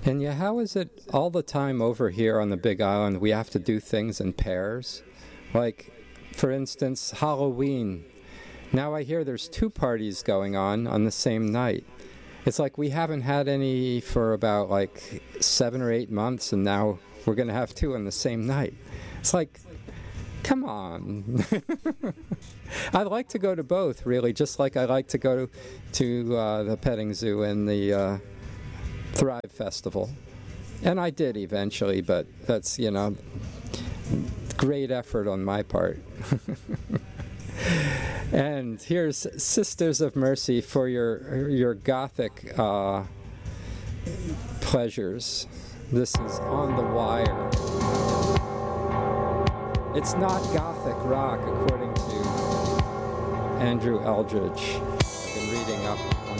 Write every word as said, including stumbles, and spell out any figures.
And yeah, how is it all the time over here on the Big Island we have to do things in pairs? Like, for instance, Halloween. Now I hear there's two parties going on on the same night. It's like we haven't had any for about like seven or eight months, and now we're going to have two on the same night. It's like, come on. I'd like to go to both, really, just like I like to go to, to uh, the petting zoo and the uh, Thrive Festival. And I did eventually, but that's, you know, great effort on my part. And here's Sisters of Mercy for your your Gothic uh, pleasures. This is On the Wire. It's not Gothic rock, according to Andrew Eldridge. I've been reading up on